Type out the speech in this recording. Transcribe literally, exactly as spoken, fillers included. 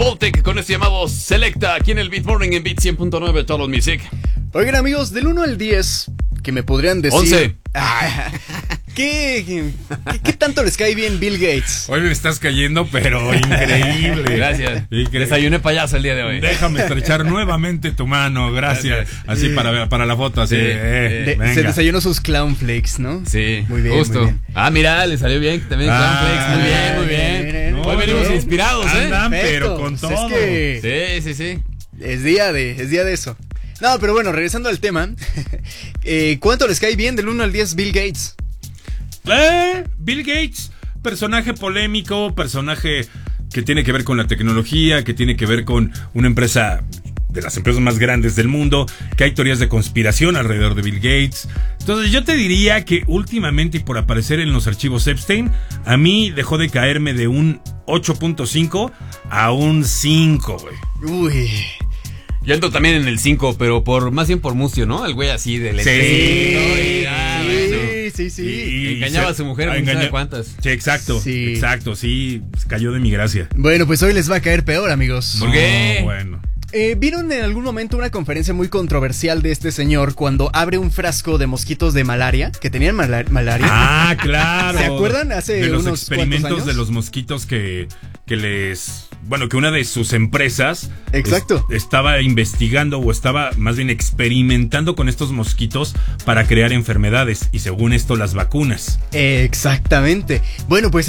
Voltec con este llamado Selecta aquí en el Beat Morning en Beat cien punto nueve Total Music. Oigan, amigos, del uno al diez, que me podrían decir... once. ¿Qué, qué, qué tanto les cae bien Bill Gates? Hoy me estás cayendo, pero increíble. Gracias. Increíble. Desayuné payaso el día de hoy. Déjame estrechar nuevamente tu mano, gracias. Gracias. Así Sí. para, para la foto, así. Sí. eh, De- venga. se desayunó sus clown flakes, ¿no? Sí, Muy bien, justo. muy bien. Ah, mira, le salió bien también Ah, Cornflakes. Muy bien, muy bien. miren, Hoy venimos no, inspirados, ¿eh? Andan, pero Perfecto. con Pues todo. es que Sí, sí, sí. es día de, es día de eso. No, pero bueno, regresando al tema, eh, ¿cuánto les cae bien del uno al diez Bill Gates? Eh, Bill Gates, personaje polémico, personaje que tiene que ver con la tecnología, que tiene que ver con una empresa de las empresas más grandes del mundo, que hay teorías de conspiración alrededor de Bill Gates. Entonces yo te diría que últimamente, y por aparecer en los archivos Epstein, a mí dejó de caerme de un ocho punto cinco a un cinco, güey. Uy. Yo entro también en el cinco, pero por más bien por Mucio, ¿no? El güey así del Sí. estrellito y, ah, bueno. Sí, sí, sí. Y- Engañaba se- a su mujer, ah, no sabe engaña- cuántas. Sí, exacto, Sí. exacto, sí, cayó de mi gracia. Bueno, pues hoy les va a caer peor, amigos. ¿Por qué? No, bueno. Eh, ¿Vieron en algún momento una conferencia muy controversial de este señor cuando abre un frasco de mosquitos de malaria? Que tenían mala- malaria. Ah, claro. ¿Se acuerdan? Hace de los unos experimentos cuantos años. de los mosquitos que, que les... Bueno, que una de sus empresas... Exacto. es- estaba investigando o estaba más bien experimentando con estos mosquitos para crear enfermedades y según esto las vacunas. Exactamente. Bueno, pues